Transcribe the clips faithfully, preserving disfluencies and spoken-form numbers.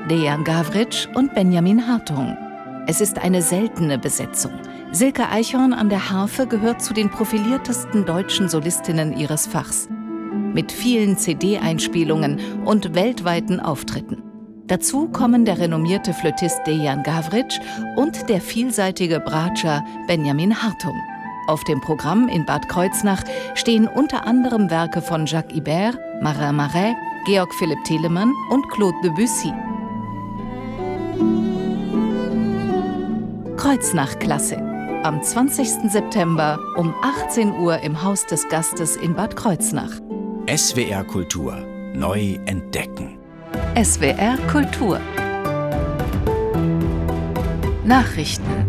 Dejan Gavrić und Benjamin Hartung. Es ist eine seltene Besetzung. Silke Eichhorn an der Harfe gehört zu den profiliertesten deutschen Solistinnen ihres Fachs. Mit vielen C D-Einspielungen und weltweiten Auftritten. Dazu kommen der renommierte Flötist Dejan Gavrić und der vielseitige Bratscher Benjamin Hartung. Auf dem Programm in Bad Kreuznach stehen unter anderem Werke von Jacques Ibert, Marin Marais, Georg Philipp Telemann und Claude Debussy. Kreuznach-Klassik. Am zwanzigsten September um achtzehn Uhr im Haus des Gastes in Bad Kreuznach. S W R Kultur. Neu entdecken. S W R Kultur. Nachrichten.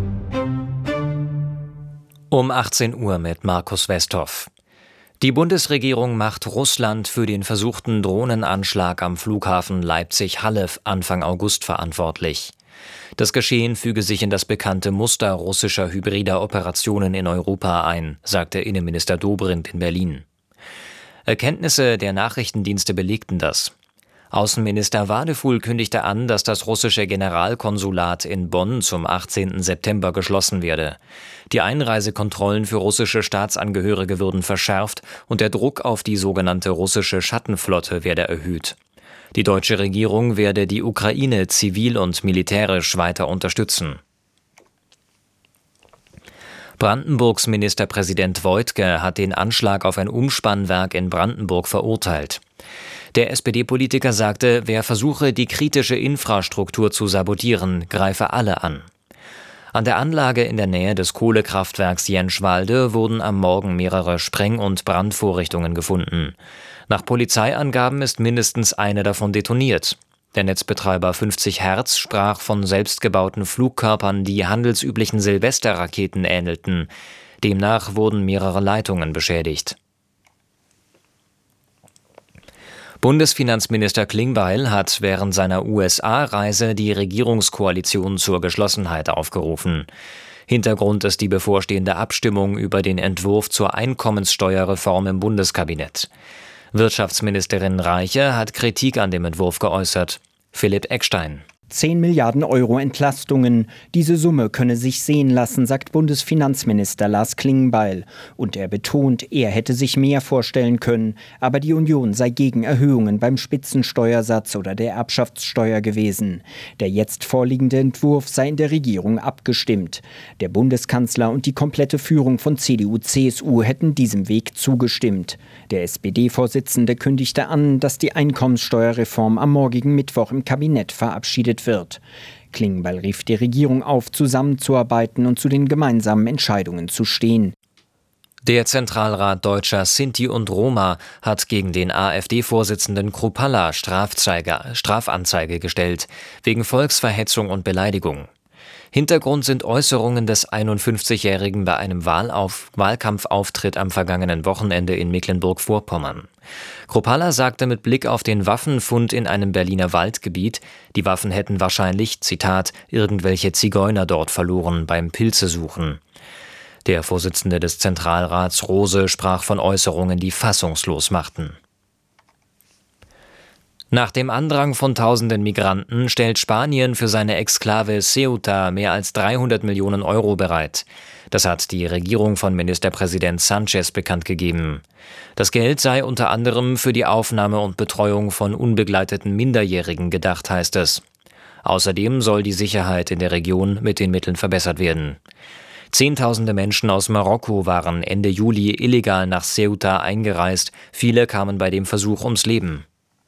Um achtzehn Uhr mit Markus Westhoff. Die Bundesregierung macht Russland für den versuchten Drohnenanschlag am Flughafen Leipzig-Halle Anfang August verantwortlich. Das Geschehen füge sich in das bekannte Muster russischer hybrider Operationen in Europa ein, sagte Innenminister Dobrindt in Berlin. Erkenntnisse der Nachrichtendienste belegten das. Außenminister Wadefuhl kündigte an, dass das russische Generalkonsulat in Bonn zum achtzehnten September geschlossen werde. Die Einreisekontrollen für russische Staatsangehörige würden verschärft und der Druck auf die sogenannte russische Schattenflotte werde erhöht. Die deutsche Regierung werde die Ukraine zivil und militärisch weiter unterstützen. Brandenburgs Ministerpräsident Woidke hat den Anschlag auf ein Umspannwerk in Brandenburg verurteilt. Der S P D-Politiker sagte, wer versuche, die kritische Infrastruktur zu sabotieren, greife alle an. An der Anlage in der Nähe des Kohlekraftwerks Jenschwalde wurden am Morgen mehrere Spreng- und Brandvorrichtungen gefunden. Nach Polizeiangaben ist mindestens eine davon detoniert. Der Netzbetreiber fünfzig Hertz sprach von selbstgebauten Flugkörpern, die handelsüblichen Silvesterraketen ähnelten. Demnach wurden mehrere Leitungen beschädigt. Bundesfinanzminister Klingbeil hat während seiner U S A-Reise die Regierungskoalition zur Geschlossenheit aufgerufen. Hintergrund ist die bevorstehende Abstimmung über den Entwurf zur Einkommenssteuerreform im Bundeskabinett. Wirtschaftsministerin Reiche hat Kritik an dem Entwurf geäußert. Philipp Eckstein. zehn Milliarden Euro Entlastungen. Diese Summe könne sich sehen lassen, sagt Bundesfinanzminister Lars Klingbeil. Und er betont, er hätte sich mehr vorstellen können. Aber die Union sei gegen Erhöhungen beim Spitzensteuersatz oder der Erbschaftssteuer gewesen. Der jetzt vorliegende Entwurf sei in der Regierung abgestimmt. Der Bundeskanzler und die komplette Führung von C D U C S U hätten diesem Weg zugestimmt. Der S P D-Vorsitzende kündigte an, dass die Einkommenssteuerreform am morgigen Mittwoch im Kabinett verabschiedet wird. Klingbeil rief die Regierung auf, zusammenzuarbeiten und zu den gemeinsamen Entscheidungen zu stehen. Der Zentralrat Deutscher Sinti und Roma hat gegen den AfD-Vorsitzenden Kruppalla Strafanzeige gestellt, wegen Volksverhetzung und Beleidigung. Hintergrund sind Äußerungen des einundfünfzigjährigen bei einem Wahlauf- Wahlkampfauftritt am vergangenen Wochenende in Mecklenburg-Vorpommern. Kruppalla sagte mit Blick auf den Waffenfund in einem Berliner Waldgebiet, die Waffen hätten wahrscheinlich, Zitat, irgendwelche Zigeuner dort verloren beim Pilzesuchen. Der Vorsitzende des Zentralrats Rose sprach von Äußerungen, die fassungslos machten. Nach dem Andrang von tausenden Migranten stellt Spanien für seine Exklave Ceuta mehr als dreihundert Millionen Euro bereit. Das hat die Regierung von Ministerpräsident Sánchez bekannt gegeben. Das Geld sei unter anderem für die Aufnahme und Betreuung von unbegleiteten Minderjährigen gedacht, heißt es. Außerdem soll die Sicherheit in der Region mit den Mitteln verbessert werden. Zehntausende Menschen aus Marokko waren Ende Juli illegal nach Ceuta eingereist. Viele kamen bei dem Versuch ums Leben.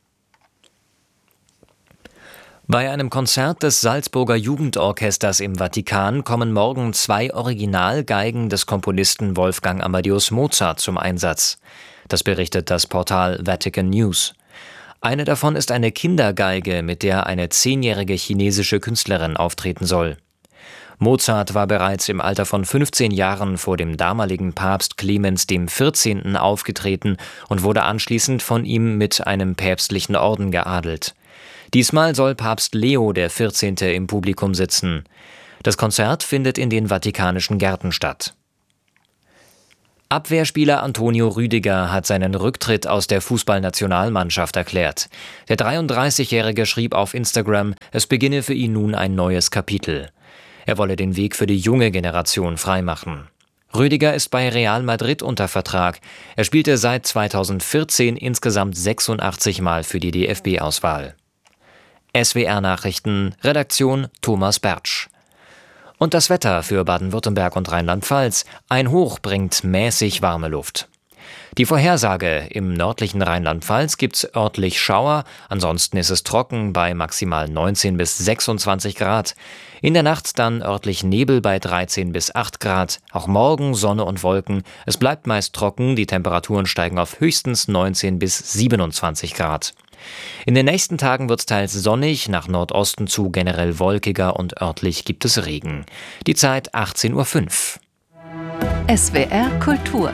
Bei einem Konzert des Salzburger Jugendorchesters im Vatikan kommen morgen zwei Originalgeigen des Komponisten Wolfgang Amadeus Mozart zum Einsatz. Das berichtet das Portal Vatican News. Eine davon ist eine Kindergeige, mit der eine zehnjährige chinesische Künstlerin auftreten soll. Mozart war bereits im Alter von fünfzehn Jahren vor dem damaligen Papst Clemens dem vierzehnten aufgetreten und wurde anschließend von ihm mit einem päpstlichen Orden geadelt. Diesmal soll Papst Leo der vierzehnte im Publikum sitzen. Das Konzert findet in den Vatikanischen Gärten statt. Abwehrspieler Antonio Rüdiger hat seinen Rücktritt aus der Fußballnationalmannschaft erklärt. Der dreiunddreißigjährige schrieb auf Instagram, es beginne für ihn nun ein neues Kapitel. Er wolle den Weg für die junge Generation freimachen. Rüdiger ist bei Real Madrid unter Vertrag. Er spielte seit zweitausendvierzehn insgesamt sechsundachtzig Mal für die D F B-Auswahl. S W R-Nachrichten, Redaktion Thomas Bertsch. Und das Wetter für Baden-Württemberg und Rheinland-Pfalz. Ein Hoch bringt mäßig warme Luft. Die Vorhersage: Im nördlichen Rheinland-Pfalz gibt's örtlich Schauer, ansonsten ist es trocken bei maximal neunzehn bis sechsundzwanzig Grad. In der Nacht dann örtlich Nebel bei dreizehn bis acht Grad. Auch morgen Sonne und Wolken. Es bleibt meist trocken, die Temperaturen steigen auf höchstens neunzehn bis siebenundzwanzig Grad. In den nächsten Tagen wird es teils sonnig, nach Nordosten zu generell wolkiger und örtlich gibt es Regen. Die Zeit achtzehn Uhr fünf. S W R Kultur.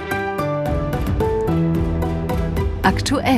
Aktuell.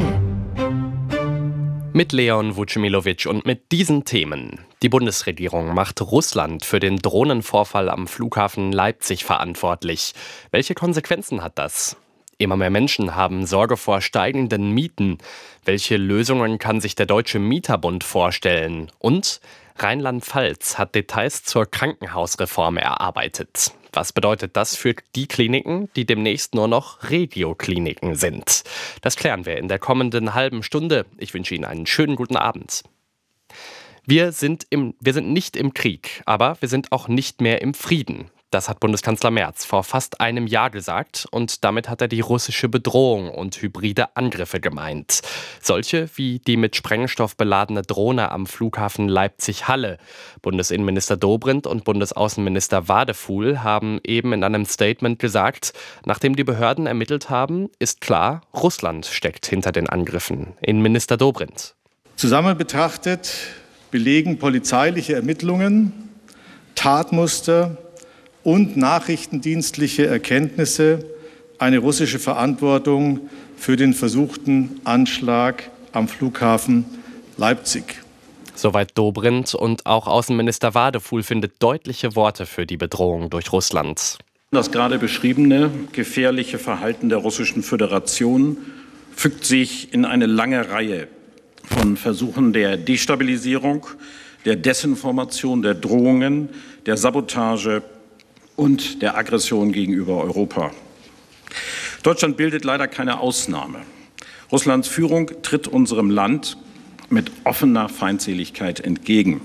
Mit Leon Vucemilovic und mit diesen Themen. Die Bundesregierung macht Russland für den Drohnenvorfall am Flughafen Leipzig verantwortlich. Welche Konsequenzen hat das? Immer mehr Menschen haben Sorge vor steigenden Mieten. Welche Lösungen kann sich der Deutsche Mieterbund vorstellen? Und Rheinland-Pfalz hat Details zur Krankenhausreform erarbeitet. Was bedeutet das für die Kliniken, die demnächst nur noch Regio-Kliniken sind? Das klären wir in der kommenden halben Stunde. Ich wünsche Ihnen einen schönen guten Abend. Wir sind, im, wir sind nicht im Krieg, aber wir sind auch nicht mehr im Frieden. Das hat Bundeskanzler Merz vor fast einem Jahr gesagt und damit hat er die russische Bedrohung und hybride Angriffe gemeint. Solche wie die mit Sprengstoff beladene Drohne am Flughafen Leipzig-Halle. Bundesinnenminister Dobrindt und Bundesaußenminister Wadefuhl haben eben in einem Statement gesagt, nachdem die Behörden ermittelt haben, ist klar, Russland steckt hinter den Angriffen. Innenminister Dobrindt. Zusammen betrachtet belegen polizeiliche Ermittlungen, Tatmuster und nachrichtendienstliche Erkenntnisse eine russische Verantwortung für den versuchten Anschlag am Flughafen Leipzig. Soweit Dobrindt und auch Außenminister Wadefuhl findet deutliche Worte für die Bedrohung durch Russland. Das gerade beschriebene gefährliche Verhalten der Russischen Föderation fügt sich in eine lange Reihe von Versuchen der Destabilisierung, der Desinformation, der Drohungen, der Sabotage und der Aggression gegenüber Europa. Deutschland bildet leider keine Ausnahme. Russlands Führung tritt unserem Land mit offener Feindseligkeit entgegen.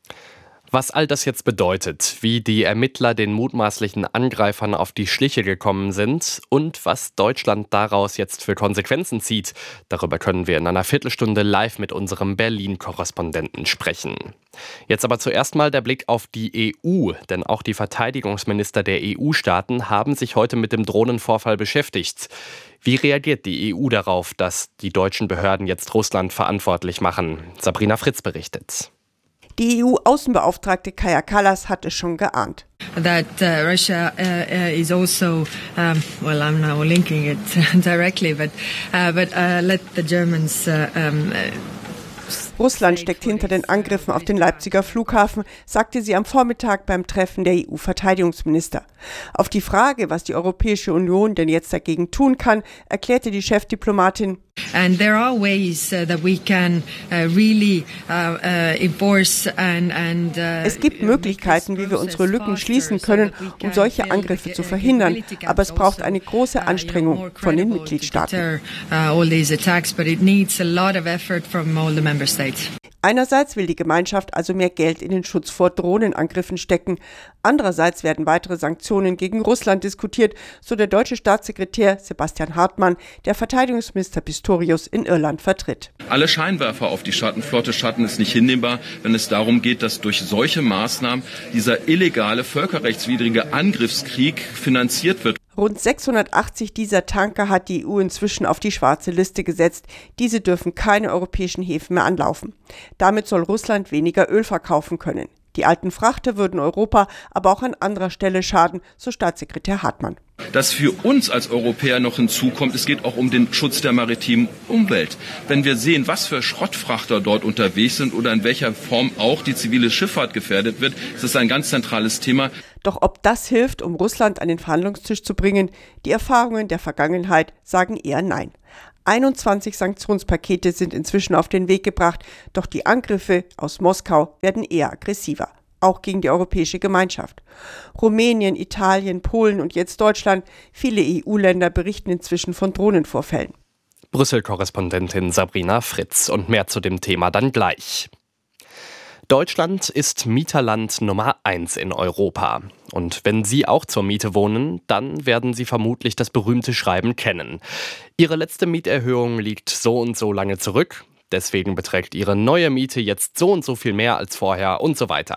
Was all das jetzt bedeutet, wie die Ermittler den mutmaßlichen Angreifern auf die Schliche gekommen sind und was Deutschland daraus jetzt für Konsequenzen zieht, darüber können wir in einer Viertelstunde live mit unserem Berlin-Korrespondenten sprechen. Jetzt aber zuerst mal der Blick auf die E U, denn auch die Verteidigungsminister der E U-Staaten haben sich heute mit dem Drohnenvorfall beschäftigt. Wie reagiert die E U darauf, dass die deutschen Behörden jetzt Russland verantwortlich machen? Sabrina Fritz berichtet. Die E U-Außenbeauftragte Kaja Kallas hat es schon geahnt. That uh, Russia uh, is also, um, well, I'm now linking it directly, but uh, but uh, let the Germans. Uh, um, Russland steckt hinter den Angriffen auf den Leipziger Flughafen, sagte sie am Vormittag beim Treffen der E U-Verteidigungsminister. Auf die Frage, was die Europäische Union denn jetzt dagegen tun kann, erklärte die Chefdiplomatin: And there are ways uh, that we can uh, really uh, uh, enforce and and uh, Es gibt Möglichkeiten, wie wir unsere Lücken schließen können, um solche Angriffe zu verhindern, aber es braucht eine große Anstrengung von den Mitgliedstaaten. Einerseits will die Gemeinschaft also mehr Geld in den Schutz vor Drohnenangriffen stecken. Andererseits werden weitere Sanktionen gegen Russland diskutiert, so der deutsche Staatssekretär Sebastian Hartmann, der Verteidigungsminister Pistorius in Irland vertritt. Alle Scheinwerfer auf die Schattenflotte schatten es nicht hinnehmbar, wenn es darum geht, dass durch solche Maßnahmen dieser illegale, völkerrechtswidrige Angriffskrieg finanziert wird. Rund sechshundertachtzig dieser Tanker hat die E U inzwischen auf die schwarze Liste gesetzt. Diese dürfen keine europäischen Häfen mehr anlaufen. Damit soll Russland weniger Öl verkaufen können. Die alten Frachter würden Europa aber auch an anderer Stelle schaden, so Staatssekretär Hartmann. Das für uns als Europäer noch hinzukommt, es geht auch um den Schutz der maritimen Umwelt. Wenn wir sehen, was für Schrottfrachter dort unterwegs sind oder in welcher Form auch die zivile Schifffahrt gefährdet wird, ist das ein ganz zentrales Thema. Doch ob das hilft, um Russland an den Verhandlungstisch zu bringen, die Erfahrungen der Vergangenheit sagen eher nein. einundzwanzig Sanktionspakete sind inzwischen auf den Weg gebracht, doch die Angriffe aus Moskau werden eher aggressiver, auch gegen die europäische Gemeinschaft. Rumänien, Italien, Polen und jetzt Deutschland, viele E U-Länder berichten inzwischen von Drohnenvorfällen. Brüssel-Korrespondentin Sabrina Fritz und mehr zu dem Thema dann gleich. Deutschland ist Mieterland Nummer eins in Europa. Und wenn Sie auch zur Miete wohnen, dann werden Sie vermutlich das berühmte Schreiben kennen. Ihre letzte Mieterhöhung liegt so und so lange zurück. Deswegen beträgt Ihre neue Miete jetzt so und so viel mehr als vorher und so weiter.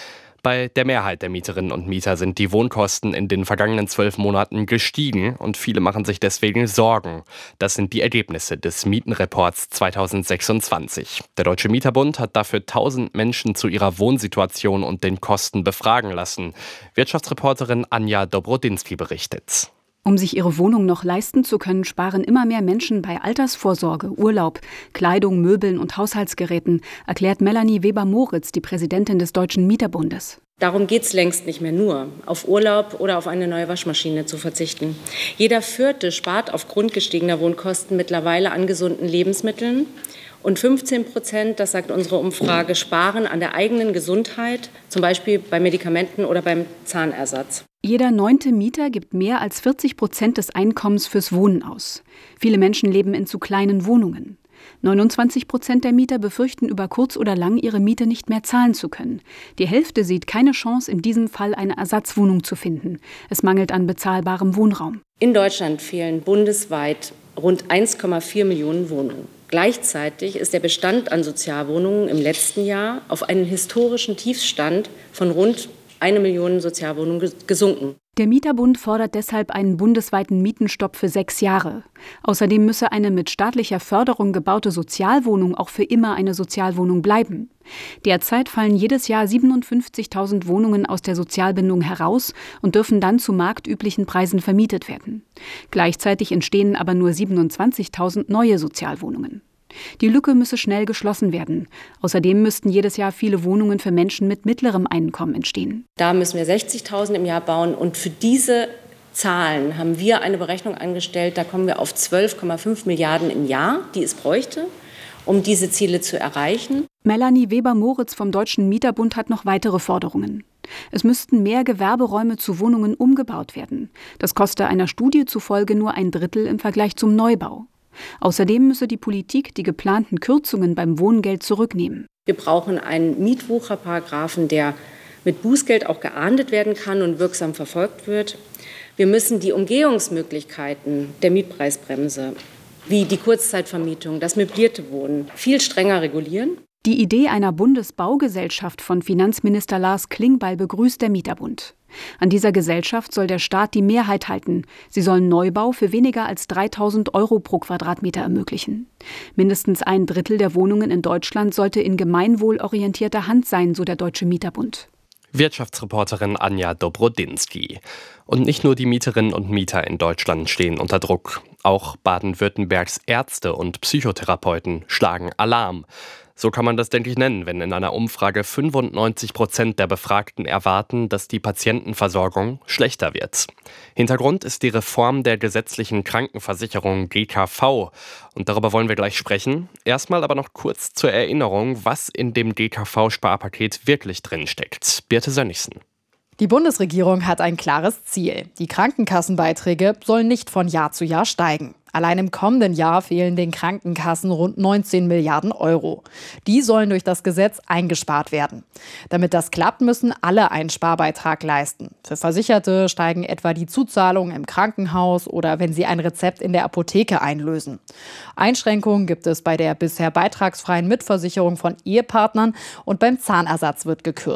Bei der Mehrheit der Mieterinnen und Mieter sind die Wohnkosten in den vergangenen zwölf Monaten gestiegen und viele machen sich deswegen Sorgen. Das sind die Ergebnisse des Mietenreports zweitausendsechsundzwanzig. Der Deutsche Mieterbund hat dafür tausend Menschen zu ihrer Wohnsituation und den Kosten befragen lassen. Wirtschaftsreporterin Anja Dobrodinsky berichtet. Um sich ihre Wohnung noch leisten zu können, sparen immer mehr Menschen bei Altersvorsorge, Urlaub, Kleidung, Möbeln und Haushaltsgeräten, erklärt Melanie Weber-Moritz, die Präsidentin des Deutschen Mieterbundes. Darum geht es längst nicht mehr nur, auf Urlaub oder auf eine neue Waschmaschine zu verzichten. Jeder Vierte spart aufgrund gestiegener Wohnkosten mittlerweile an gesunden Lebensmitteln. Und fünfzehn Prozent, das sagt unsere Umfrage, sparen an der eigenen Gesundheit, zum Beispiel bei Medikamenten oder beim Zahnersatz. Jeder neunte Mieter gibt mehr als vierzig Prozent des Einkommens fürs Wohnen aus. Viele Menschen leben in zu kleinen Wohnungen. neunundzwanzig Prozent der Mieter befürchten über kurz oder lang, ihre Miete nicht mehr zahlen zu können. Die Hälfte sieht keine Chance, in diesem Fall eine Ersatzwohnung zu finden. Es mangelt an bezahlbarem Wohnraum. In Deutschland fehlen bundesweit rund eins Komma vier Millionen Wohnungen. Gleichzeitig ist der Bestand an Sozialwohnungen im letzten Jahr auf einen historischen Tiefstand von rund eine Million Sozialwohnungen gesunken. Der Mieterbund fordert deshalb einen bundesweiten Mietenstopp für sechs Jahre. Außerdem müsse eine mit staatlicher Förderung gebaute Sozialwohnung auch für immer eine Sozialwohnung bleiben. Derzeit fallen jedes Jahr siebenundfünfzigtausend Wohnungen aus der Sozialbindung heraus und dürfen dann zu marktüblichen Preisen vermietet werden. Gleichzeitig entstehen aber nur siebenundzwanzigtausend neue Sozialwohnungen. Die Lücke müsse schnell geschlossen werden. Außerdem müssten jedes Jahr viele Wohnungen für Menschen mit mittlerem Einkommen entstehen. Da müssen wir sechzigtausend im Jahr bauen. Und für diese Zahlen haben wir eine Berechnung angestellt. Da kommen wir auf zwölf Komma fünf Milliarden im Jahr, die es bräuchte, um diese Ziele zu erreichen. Melanie Weber-Moritz vom Deutschen Mieterbund hat noch weitere Forderungen. Es müssten mehr Gewerberäume zu Wohnungen umgebaut werden. Das koste einer Studie zufolge nur ein Drittel im Vergleich zum Neubau. Außerdem müsse die Politik die geplanten Kürzungen beim Wohngeld zurücknehmen. Wir brauchen einen Mietwucherparagraphen, der mit Bußgeld auch geahndet werden kann und wirksam verfolgt wird. Wir müssen die Umgehungsmöglichkeiten der Mietpreisbremse, wie die Kurzzeitvermietung, das möblierte Wohnen, viel strenger regulieren. Die Idee einer Bundesbaugesellschaft von Finanzminister Lars Klingbeil begrüßt der Mieterbund. An dieser Gesellschaft soll der Staat die Mehrheit halten. Sie sollen Neubau für weniger als dreitausend Euro pro Quadratmeter ermöglichen. Mindestens ein Drittel der Wohnungen in Deutschland sollte in gemeinwohlorientierter Hand sein, so der Deutsche Mieterbund. Wirtschaftsreporterin Anja Dobrodinsky. Und nicht nur die Mieterinnen und Mieter in Deutschland stehen unter Druck. Auch Baden-Württembergs Ärzte und Psychotherapeuten schlagen Alarm. So kann man das, denke ich, nennen, wenn in einer Umfrage fünfundneunzig Prozent der Befragten erwarten, dass die Patientenversorgung schlechter wird. Hintergrund ist die Reform der gesetzlichen Krankenversicherung G K V. Und darüber wollen wir gleich sprechen. Erstmal aber noch kurz zur Erinnerung, was in dem G K V-Sparpaket wirklich drinsteckt. Birte Sönnigsen. Die Bundesregierung hat ein klares Ziel. Die Krankenkassenbeiträge sollen nicht von Jahr zu Jahr steigen. Allein im kommenden Jahr fehlen den Krankenkassen rund neunzehn Milliarden Euro. Die sollen durch das Gesetz eingespart werden. Damit das klappt, müssen alle einen Sparbeitrag leisten. Für Versicherte steigen etwa die Zuzahlungen im Krankenhaus oder wenn sie ein Rezept in der Apotheke einlösen. Einschränkungen gibt es bei der bisher beitragsfreien Mitversicherung von Ehepartnern und beim Zahnersatz wird gekürzt.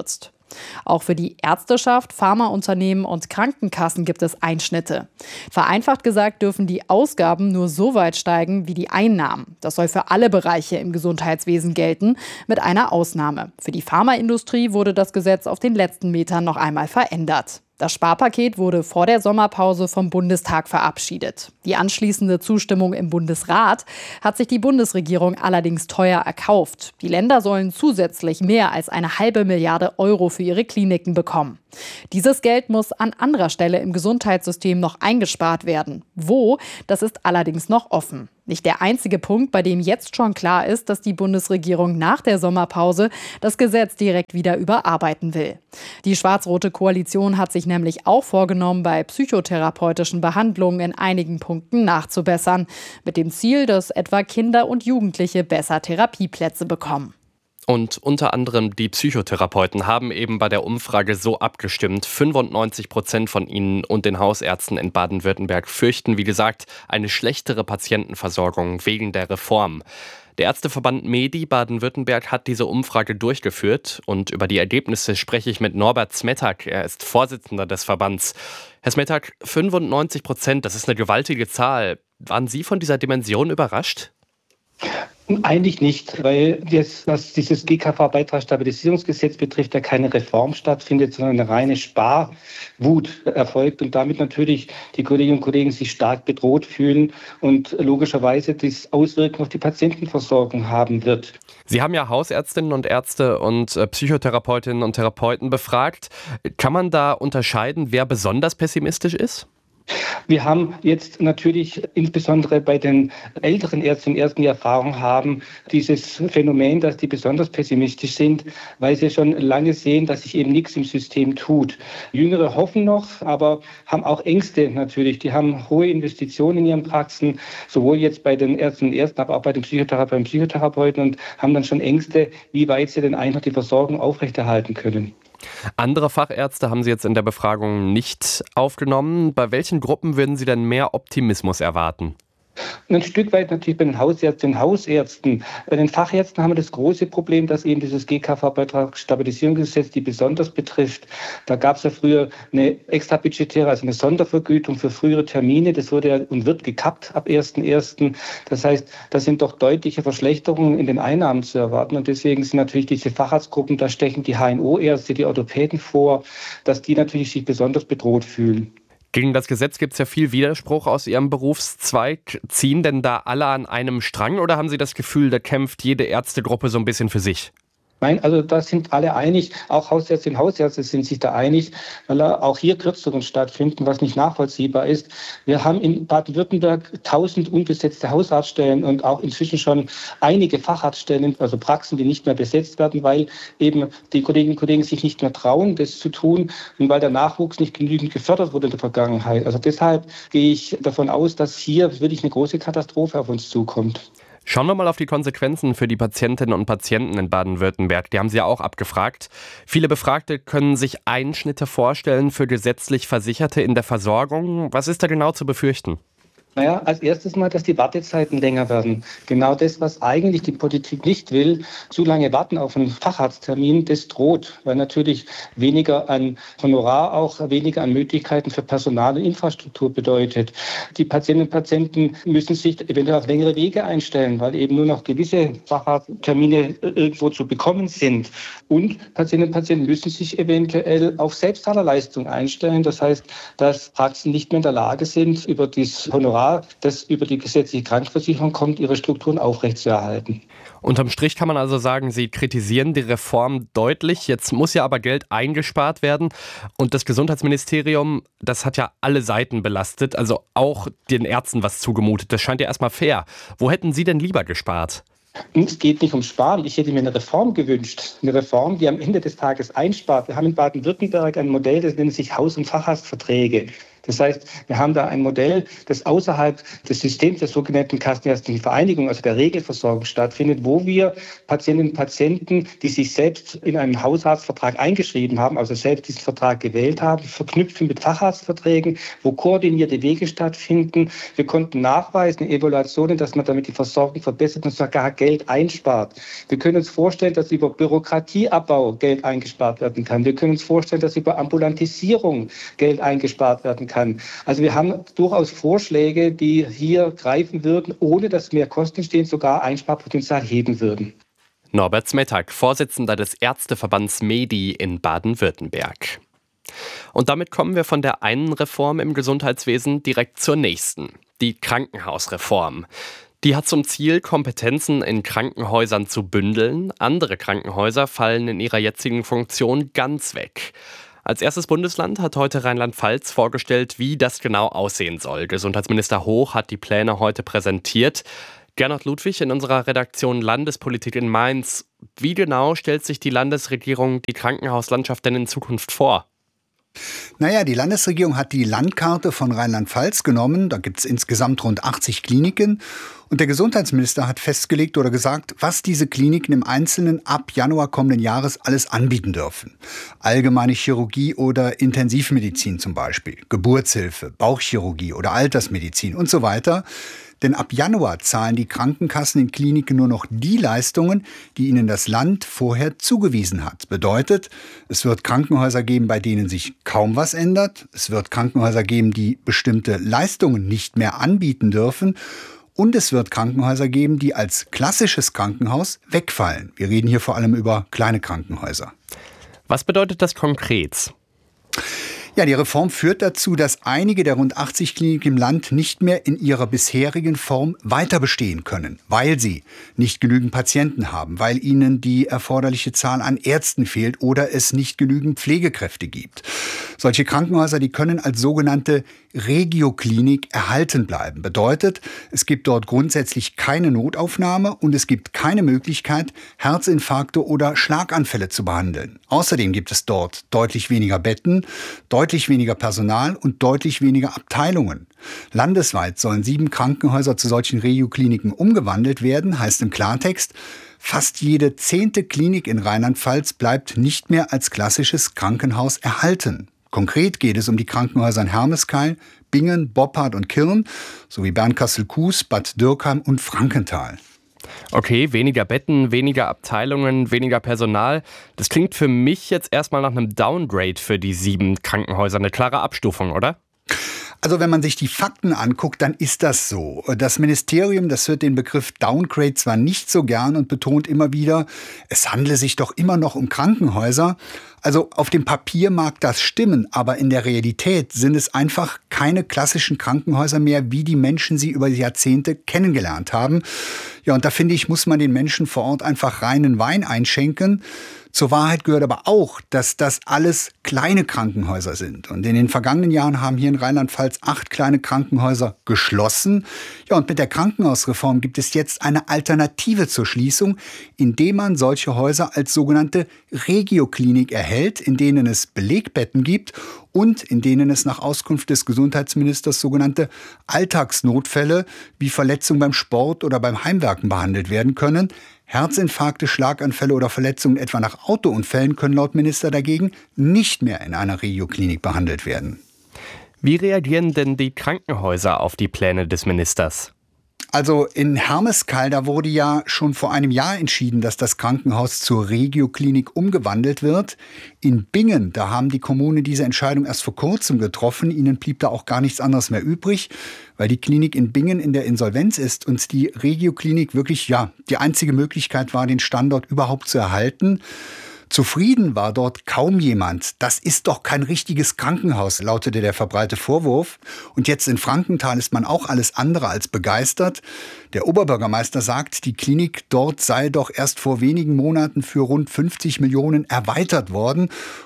Auch für die Ärzteschaft, Pharmaunternehmen und Krankenkassen gibt es Einschnitte. Vereinfacht gesagt dürfen die Ausgaben nur so weit steigen wie die Einnahmen. Das soll für alle Bereiche im Gesundheitswesen gelten, mit einer Ausnahme. Für die Pharmaindustrie wurde das Gesetz auf den letzten Metern noch einmal verändert. Das Sparpaket wurde vor der Sommerpause vom Bundestag verabschiedet. Die anschließende Zustimmung im Bundesrat hat sich die Bundesregierung allerdings teuer erkauft. Die Länder sollen zusätzlich mehr als eine halbe Milliarde Euro für ihre Kliniken bekommen. Dieses Geld muss an anderer Stelle im Gesundheitssystem noch eingespart werden. Wo? Das ist allerdings noch offen. Nicht der einzige Punkt, bei dem jetzt schon klar ist, dass die Bundesregierung nach der Sommerpause das Gesetz direkt wieder überarbeiten will. Die schwarz-rote Koalition hat sich nämlich auch vorgenommen, bei psychotherapeutischen Behandlungen in einigen Punkten nachzubessern, mit dem Ziel, dass etwa Kinder und Jugendliche besser Therapieplätze bekommen. Und unter anderem die Psychotherapeuten haben eben bei der Umfrage so abgestimmt. fünfundneunzig Prozent von ihnen und den Hausärzten in Baden-Württemberg fürchten, wie gesagt, eine schlechtere Patientenversorgung wegen der Reform. Der Ärzteverband Medi Baden-Württemberg hat diese Umfrage durchgeführt und über die Ergebnisse spreche ich mit Norbert Smetak. Er ist Vorsitzender des Verbands. Herr Smetak, fünfundneunzig Prozent, das ist eine gewaltige Zahl. Waren Sie von dieser Dimension überrascht? Eigentlich nicht, weil das, was dieses G K V-Beitragsstabilisierungsgesetz betrifft, ja keine Reform stattfindet, sondern eine reine Sparwut erfolgt und damit natürlich die Kolleginnen und Kollegen sich stark bedroht fühlen und logischerweise das Auswirkungen auf die Patientenversorgung haben wird. Sie haben ja Hausärztinnen und Ärzte und Psychotherapeutinnen und Therapeuten befragt. Kann man da unterscheiden, wer besonders pessimistisch ist? Wir haben jetzt natürlich insbesondere bei den älteren Ärztinnen und Ärzten, die Erfahrung haben, dieses Phänomen, dass die besonders pessimistisch sind, weil sie schon lange sehen, dass sich eben nichts im System tut. Jüngere hoffen noch, aber haben auch Ängste natürlich. Die haben hohe Investitionen in ihren Praxen, sowohl jetzt bei den Ärztinnen und Ärzten, aber auch bei den Psychotherapeuten und Psychotherapeuten und haben dann schon Ängste, wie weit sie denn einfach die Versorgung aufrechterhalten können. Andere Fachärzte haben Sie jetzt in der Befragung nicht aufgenommen. Bei welchen Gruppen würden Sie denn mehr Optimismus erwarten? Ein Stück weit natürlich bei den Hausärztinnen und Hausärzten. Bei den Fachärzten haben wir das große Problem, dass eben dieses G K V-Beitragsstabilisierungsgesetz die besonders betrifft. Da gab es ja früher eine extrabudgetäre, also eine Sondervergütung für frühere Termine. Das wurde ja und wird gekappt ab ersten ersten Das heißt, da sind doch deutliche Verschlechterungen in den Einnahmen zu erwarten. Und deswegen sind natürlich diese Facharztgruppen, da stechen die H N O-Ärzte, die Orthopäden vor, dass die natürlich sich besonders bedroht fühlen. Gegen das Gesetz gibt es ja viel Widerspruch aus Ihrem Berufszweig. Ziehen denn da alle an einem Strang oder haben Sie das Gefühl, da kämpft jede Ärztegruppe so ein bisschen für sich? Nein, also da sind alle einig, auch Hausärztinnen und Hausärzte sind sich da einig, weil auch hier Kürzungen stattfinden, was nicht nachvollziehbar ist. Wir haben in Baden-Württemberg tausend unbesetzte Hausarztstellen und auch inzwischen schon einige Facharztstellen, also Praxen, die nicht mehr besetzt werden, weil eben die Kolleginnen und Kollegen sich nicht mehr trauen, das zu tun und weil der Nachwuchs nicht genügend gefördert wurde in der Vergangenheit. Also deshalb gehe ich davon aus, dass hier wirklich eine große Katastrophe auf uns zukommt. Schauen wir mal auf die Konsequenzen für die Patientinnen und Patienten in Baden-Württemberg. Die haben Sie ja auch abgefragt. Viele Befragte können sich Einschnitte vorstellen für gesetzlich Versicherte in der Versorgung. Was ist da genau zu befürchten? Naja, als erstes mal, dass die Wartezeiten länger werden. Genau das, was eigentlich die Politik nicht will, zu lange warten auf einen Facharzttermin, das droht, weil natürlich weniger an Honorar, auch weniger an Möglichkeiten für Personal und Infrastruktur bedeutet. Die Patientinnen und Patienten müssen sich eventuell auf längere Wege einstellen, weil eben nur noch gewisse Facharzttermine irgendwo zu bekommen sind. Und Patientinnen und Patienten müssen sich eventuell auf Selbstzahlerleistung einstellen. Das heißt, dass Praxen nicht mehr in der Lage sind, über das Honorar, das über die gesetzliche Krankenversicherung kommt, ihre Strukturen aufrechtzuerhalten. Unterm Strich kann man also sagen, Sie kritisieren die Reform deutlich. Jetzt muss ja aber Geld eingespart werden. Und das Gesundheitsministerium, das hat ja alle Seiten belastet, also auch den Ärzten was zugemutet. Das scheint ja erstmal fair. Wo hätten Sie denn lieber gespart? Es geht nicht um Sparen. Ich hätte mir eine Reform gewünscht. Eine Reform, die am Ende des Tages einspart. Wir haben in Baden-Württemberg ein Modell, das nennt sich Haus- und Facharztverträge. Das heißt, wir haben da ein Modell, das außerhalb des Systems der sogenannten Kassenärztlichen Vereinigung, also der Regelversorgung stattfindet, wo wir Patientinnen und Patienten, die sich selbst in einen Hausarztvertrag eingeschrieben haben, also selbst diesen Vertrag gewählt haben, verknüpfen mit Facharztverträgen, wo koordinierte Wege stattfinden. Wir konnten nachweisen in Evaluationen, dass man damit die Versorgung verbessert und sogar Geld einspart. Wir können uns vorstellen, dass über Bürokratieabbau Geld eingespart werden kann. Wir können uns vorstellen, dass über Ambulantisierung Geld eingespart werden kann. Also wir haben durchaus Vorschläge, die hier greifen würden, ohne dass mehr Kosten entstehen, sogar Einsparpotenzial heben würden. Norbert Smetak, Vorsitzender des Ärzteverbands MEDI in Baden-Württemberg. Und damit kommen wir von der einen Reform im Gesundheitswesen direkt zur nächsten, die Krankenhausreform. Die hat zum Ziel, Kompetenzen in Krankenhäusern zu bündeln. Andere Krankenhäuser fallen in ihrer jetzigen Funktion ganz weg. Als erstes Bundesland hat heute Rheinland-Pfalz vorgestellt, wie das genau aussehen soll. Gesundheitsminister Hoch hat die Pläne heute präsentiert. Gernot Ludwig in unserer Redaktion Landespolitik in Mainz. Wie genau stellt sich die Landesregierung die Krankenhauslandschaft denn in Zukunft vor? Naja, die Landesregierung hat die Landkarte von Rheinland-Pfalz genommen. Da gibt es insgesamt rund achtzig Kliniken. Und der Gesundheitsminister hat festgelegt oder gesagt, was diese Kliniken im Einzelnen ab Januar kommenden Jahres alles anbieten dürfen. Allgemeine Chirurgie oder Intensivmedizin zum Beispiel, Geburtshilfe, Bauchchirurgie oder Altersmedizin und so weiter. Denn ab Januar zahlen die Krankenkassen in Kliniken nur noch die Leistungen, die ihnen das Land vorher zugewiesen hat. Bedeutet, es wird Krankenhäuser geben, bei denen sich kaum was ändert. Es wird Krankenhäuser geben, die bestimmte Leistungen nicht mehr anbieten dürfen. Und es wird Krankenhäuser geben, die als klassisches Krankenhaus wegfallen. Wir reden hier vor allem über kleine Krankenhäuser. Was bedeutet das konkret? Ja, die Reform führt dazu, dass einige der rund achtzig Kliniken im Land nicht mehr in ihrer bisherigen Form weiter bestehen können, weil sie nicht genügend Patienten haben, weil ihnen die erforderliche Zahl an Ärzten fehlt oder es nicht genügend Pflegekräfte gibt. Solche Krankenhäuser, die können als sogenannte Regioklinik erhalten bleiben. Bedeutet, es gibt dort grundsätzlich keine Notaufnahme und es gibt keine Möglichkeit, Herzinfarkte oder Schlaganfälle zu behandeln. Außerdem gibt es dort deutlich weniger Betten, deutlich weniger Personal und deutlich weniger Abteilungen. Landesweit sollen sieben Krankenhäuser zu solchen Regiokliniken umgewandelt werden, heißt im Klartext, fast jede zehnte Klinik in Rheinland-Pfalz bleibt nicht mehr als klassisches Krankenhaus erhalten. Konkret geht es um die Krankenhäuser in Hermeskeil, Bingen, Boppard und Kirn sowie Bernkastel-Kues, Bad Dürkheim und Frankenthal. Okay, weniger Betten, weniger Abteilungen, weniger Personal. Das klingt für mich jetzt erstmal nach einem Downgrade für die sieben Krankenhäuser. Eine klare Abstufung, oder? Also wenn man sich die Fakten anguckt, dann ist das so. Das Ministerium, das hört den Begriff Downgrade zwar nicht so gern und betont immer wieder, es handle sich doch immer noch um Krankenhäuser. Also auf dem Papier mag das stimmen, aber in der Realität sind es einfach keine klassischen Krankenhäuser mehr, wie die Menschen sie über Jahrzehnte kennengelernt haben. Ja, und da finde ich, muss man den Menschen vor Ort einfach reinen Wein einschenken. Zur Wahrheit gehört aber auch, dass das alles kleine Krankenhäuser sind. Und in den vergangenen Jahren haben hier in Rheinland-Pfalz acht kleine Krankenhäuser geschlossen. Ja, und mit der Krankenhausreform gibt es jetzt eine Alternative zur Schließung, indem man solche Häuser als sogenannte Regioklinik erhält, in denen es Belegbetten gibt und in denen es nach Auskunft des Gesundheitsministers sogenannte Alltagsnotfälle wie Verletzungen beim Sport oder beim Heimwerken behandelt werden können. Herzinfarkte, Schlaganfälle oder Verletzungen etwa nach Autounfällen können laut Minister dagegen nicht mehr in einer Regioklinik behandelt werden. Wie reagieren denn die Krankenhäuser auf die Pläne des Ministers? Also in Hermeskeil, da wurde ja schon vor einem Jahr entschieden, dass das Krankenhaus zur Regioklinik umgewandelt wird. In Bingen, da haben die Kommunen diese Entscheidung erst vor kurzem getroffen. Ihnen blieb da auch gar nichts anderes mehr übrig, weil die Klinik in Bingen in der Insolvenz ist und die Regioklinik wirklich, ja, die einzige Möglichkeit war, den Standort überhaupt zu erhalten. Zufrieden war dort kaum jemand. Das ist doch kein richtiges Krankenhaus, lautete der verbreitete Vorwurf. Und jetzt in Frankenthal ist man auch alles andere als begeistert. Der Oberbürgermeister sagt, die Klinik dort sei doch erst vor wenigen Monaten für rund fünfzig Millionen erweitert worden.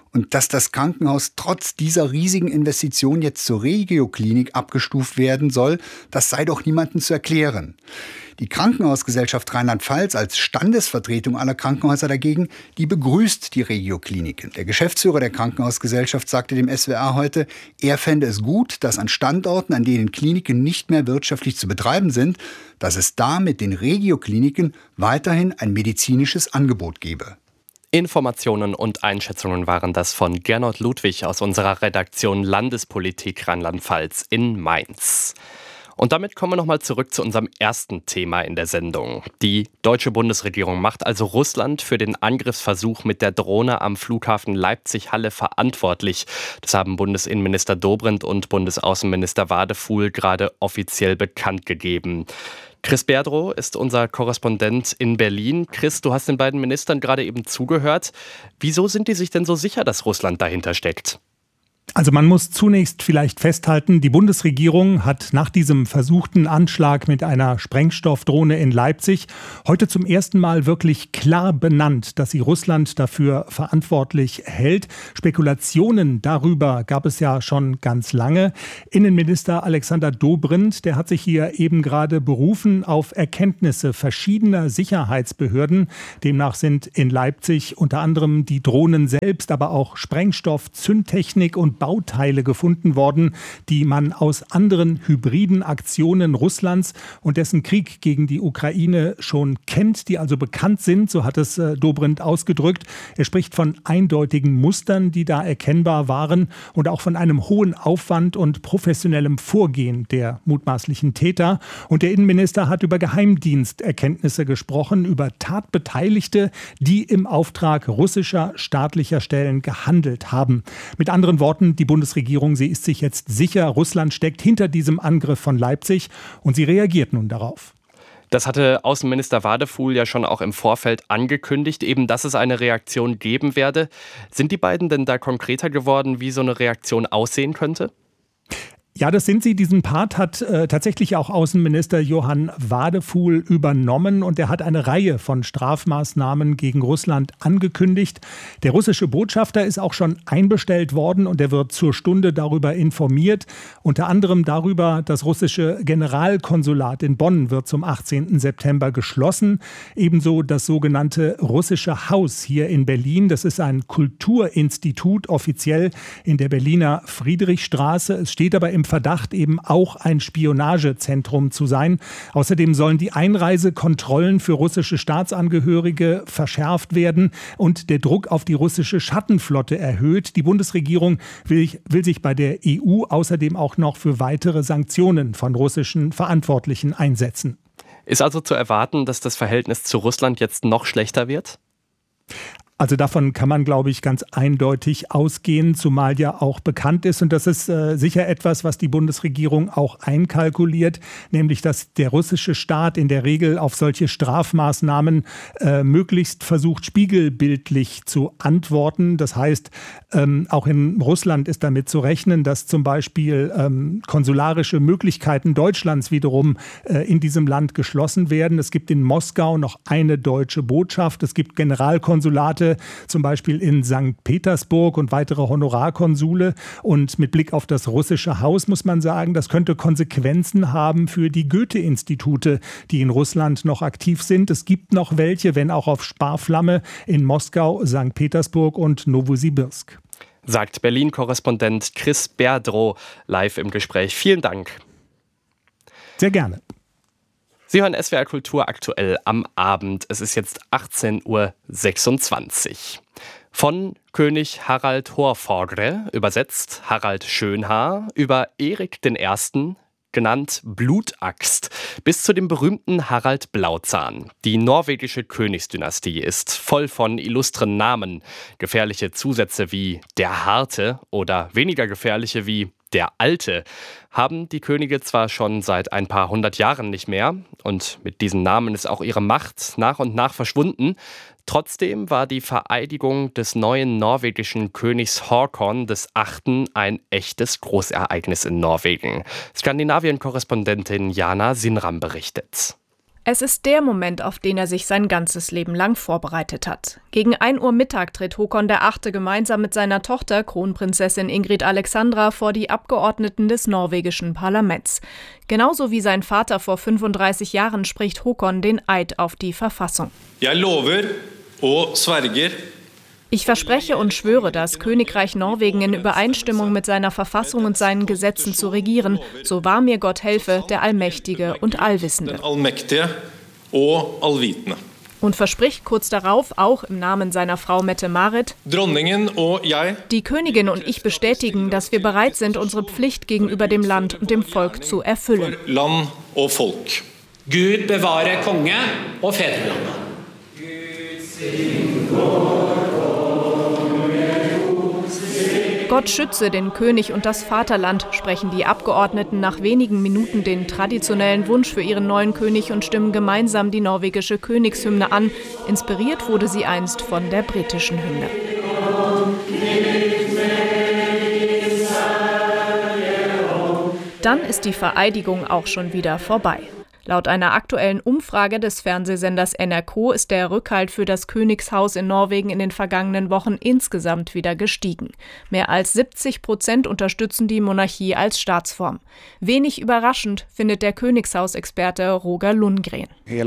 Und dass das Krankenhaus trotz dieser riesigen Investition jetzt zur Regioklinik abgestuft werden soll, das sei doch niemandem zu erklären. Die Krankenhausgesellschaft Rheinland-Pfalz als Standesvertretung aller Krankenhäuser dagegen, die begrüßt die Regiokliniken. Der Geschäftsführer der Krankenhausgesellschaft sagte dem S W R heute, er fände es gut, dass an Standorten, an denen Kliniken nicht mehr wirtschaftlich zu betreiben sind, dass es da mit den Regiokliniken weiterhin ein medizinisches Angebot gebe. Informationen und Einschätzungen waren das von Gernot Ludwig aus unserer Redaktion Landespolitik Rheinland-Pfalz in Mainz. Und damit kommen wir nochmal zurück zu unserem ersten Thema in der Sendung. Die deutsche Bundesregierung macht also Russland für den Angriffsversuch mit der Drohne am Flughafen Leipzig-Halle verantwortlich. Das haben Bundesinnenminister Dobrindt und Bundesaußenminister Wadefuhl gerade offiziell bekannt gegeben. Chris Berdrow ist unser Korrespondent in Berlin. Chris, du hast den beiden Ministern gerade eben zugehört. Wieso sind die sich denn so sicher, dass Russland dahinter steckt? Also man muss zunächst vielleicht festhalten, die Bundesregierung hat nach diesem versuchten Anschlag mit einer Sprengstoffdrohne in Leipzig heute zum ersten Mal wirklich klar benannt, dass sie Russland dafür verantwortlich hält. Spekulationen darüber gab es ja schon ganz lange. Innenminister Alexander Dobrindt, der hat sich hier eben gerade berufen auf Erkenntnisse verschiedener Sicherheitsbehörden. Demnach sind in Leipzig unter anderem die Drohnen selbst, aber auch Sprengstoff, Zündtechnik und Bauteile gefunden worden, die man aus anderen hybriden Aktionen Russlands und dessen Krieg gegen die Ukraine schon kennt, die also bekannt sind, so hat es äh, Dobrindt ausgedrückt. Er spricht von eindeutigen Mustern, die da erkennbar waren und auch von einem hohen Aufwand und professionellem Vorgehen der mutmaßlichen Täter. Und der Innenminister hat über Geheimdiensterkenntnisse gesprochen, über Tatbeteiligte, die im Auftrag russischer staatlicher Stellen gehandelt haben. Mit anderen Worten, die Bundesregierung, sie ist sich jetzt sicher, Russland steckt hinter diesem Angriff von Leipzig und sie reagiert nun darauf. Das hatte Außenminister Wadefuhl ja schon auch im Vorfeld angekündigt, eben dass es eine Reaktion geben werde. Sind die beiden denn da konkreter geworden, wie so eine Reaktion aussehen könnte? Ja, das sind sie. Diesen Part hat äh, tatsächlich auch Außenminister Johann Wadefuhl übernommen und er hat eine Reihe von Strafmaßnahmen gegen Russland angekündigt. Der russische Botschafter ist auch schon einbestellt worden und er wird zur Stunde darüber informiert. Unter anderem darüber, das russische Generalkonsulat in Bonn wird zum achtzehnten September geschlossen. Ebenso das sogenannte Russische Haus hier in Berlin. Das ist ein Kulturinstitut, offiziell in der Berliner Friedrichstraße. Es steht aber im Verdacht, eben auch ein Spionagezentrum zu sein. Außerdem sollen die Einreisekontrollen für russische Staatsangehörige verschärft werden und der Druck auf die russische Schattenflotte erhöht. Die Bundesregierung will, will sich bei der E U außerdem auch noch für weitere Sanktionen von russischen Verantwortlichen einsetzen. Ist also zu erwarten, dass das Verhältnis zu Russland jetzt noch schlechter wird? Also davon kann man, glaube ich, ganz eindeutig ausgehen, zumal ja auch bekannt ist, und das ist äh, sicher etwas, was die Bundesregierung auch einkalkuliert, nämlich dass der russische Staat in der Regel auf solche Strafmaßnahmen äh, möglichst versucht, spiegelbildlich zu antworten. Das heißt, ähm, auch in Russland ist damit zu rechnen, dass zum Beispiel ähm, konsularische Möglichkeiten Deutschlands wiederum äh, in diesem Land geschlossen werden. Es gibt in Moskau noch eine deutsche Botschaft, es gibt Generalkonsulate, zum Beispiel in Sankt Petersburg und weitere Honorarkonsule. Und mit Blick auf das russische Haus muss man sagen, das könnte Konsequenzen haben für die Goethe-Institute, die in Russland noch aktiv sind. Es gibt noch welche, wenn auch auf Sparflamme, in Moskau, Sankt Petersburg und Novosibirsk. Sagt Berlin-Korrespondent Chris Berdrow live im Gespräch. Vielen Dank. Sehr gerne. Sie hören S W R Kultur aktuell am Abend. Es ist jetzt achtzehn Uhr sechsundzwanzig. Von König Harald Hårfagre, übersetzt Harald Schönhaar, über Erik den Ersten, genannt Blutaxt, bis zu dem berühmten Harald Blauzahn. Die norwegische Königsdynastie ist voll von illustren Namen. Gefährliche Zusätze wie der Harte oder weniger gefährliche wie der Alte haben die Könige zwar schon seit ein paar hundert Jahren nicht mehr und mit diesen Namen ist auch ihre Macht nach und nach verschwunden. Trotzdem war die Vereidigung des neuen norwegischen Königs Håkon des Achten ein echtes Großereignis in Norwegen. Skandinavien-Korrespondentin Jana Sinram berichtet. Es ist der Moment, auf den er sich sein ganzes Leben lang vorbereitet hat. Gegen ein Uhr Mittag tritt Håkon der Achte gemeinsam mit seiner Tochter, Kronprinzessin Ingrid Alexandra, vor die Abgeordneten des norwegischen Parlaments. Genauso wie sein Vater vor fünfunddreißig Jahren spricht Håkon den Eid auf die Verfassung. Jeg lover og sverger. Ich verspreche und schwöre, das Königreich Norwegen in Übereinstimmung mit seiner Verfassung und seinen Gesetzen zu regieren. So wahr mir Gott helfe, der Allmächtige und Allwissende. Und verspricht kurz darauf, auch im Namen seiner Frau Mette-Marit: Die Königin und ich bestätigen, dass wir bereit sind, unsere Pflicht gegenüber dem Land und dem Volk zu erfüllen. Land og folk. Gud bevare konge og fedreland. Gott schütze den König und das Vaterland, sprechen die Abgeordneten nach wenigen Minuten den traditionellen Wunsch für ihren neuen König und stimmen gemeinsam die norwegische Königshymne an. Inspiriert wurde sie einst von der britischen Hymne. Dann ist die Vereidigung auch schon wieder vorbei. Laut einer aktuellen Umfrage des Fernsehsenders N R K ist der Rückhalt für das Königshaus in Norwegen in den vergangenen Wochen insgesamt wieder gestiegen. Mehr als siebzig Prozent unterstützen die Monarchie als Staatsform. Wenig überraschend findet der Königshausexperte Roger Lundgren.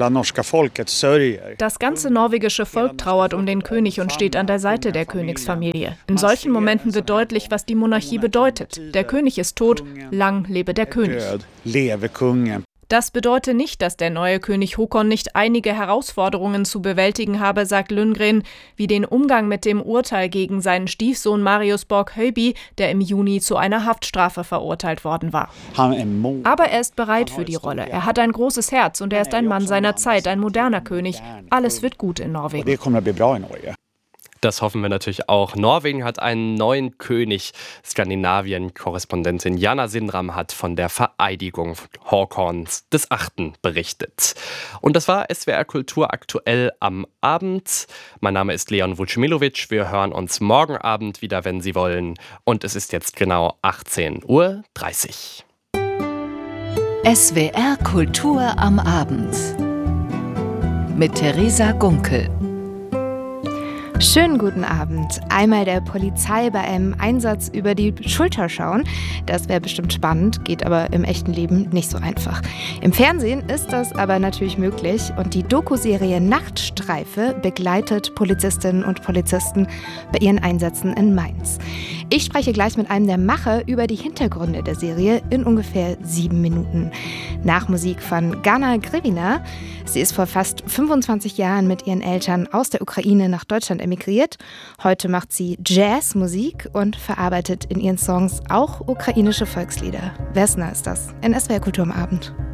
Das ganze norwegische Volk trauert um den König und steht an der Seite der Königsfamilie. In solchen Momenten wird deutlich, was die Monarchie bedeutet. Der König ist tot, lang lebe der König. Das bedeutet nicht, dass der neue König Håkon nicht einige Herausforderungen zu bewältigen habe, sagt Lundgren, wie den Umgang mit dem Urteil gegen seinen Stiefsohn Marius Borg-Høiby, der im Juni zu einer Haftstrafe verurteilt worden war. Aber er ist bereit für die Rolle. Er hat ein großes Herz und er ist ein Mann seiner Zeit, ein moderner König. Alles wird gut in Norwegen. Das hoffen wir natürlich auch. Norwegen hat einen neuen König. Skandinavien-Korrespondentin Jana Sindram hat von der Vereidigung Håkons des Achten berichtet. Und das war S W R Kultur aktuell am Abend. Mein Name ist Leon Vucimilovic. Wir hören uns morgen Abend wieder, wenn Sie wollen. Und es ist jetzt genau achtzehn Uhr dreißig. S W R Kultur am Abend mit Theresa Gunkel. Schönen guten Abend. Einmal der Polizei bei einem Einsatz über die Schulter schauen. Das wäre bestimmt spannend, geht aber im echten Leben nicht so einfach. Im Fernsehen ist das aber natürlich möglich und die Doku-Serie Nachtstreife begleitet Polizistinnen und Polizisten bei ihren Einsätzen in Mainz. Ich spreche gleich mit einem der Macher über die Hintergründe der Serie in ungefähr sieben Minuten. Nach Musik von Gana Grivina. Sie ist vor fast fünfundzwanzig Jahren mit ihren Eltern aus der Ukraine nach Deutschland emigriert. Heute macht sie Jazzmusik und verarbeitet in ihren Songs auch ukrainische Volkslieder. Vesna ist das in S W R Kultur am Abend.